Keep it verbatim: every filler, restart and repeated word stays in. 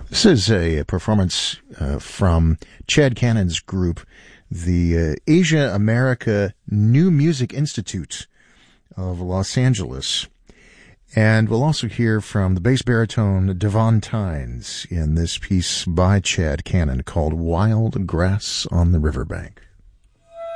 This is a, a performance uh, from Chad Cannon's group, the uh, Asia America New Music Institute of Los Angeles. And we'll also hear from the bass baritone Devon Tynes in this piece by Chad Cannon called Wild Grass on the Riverbank.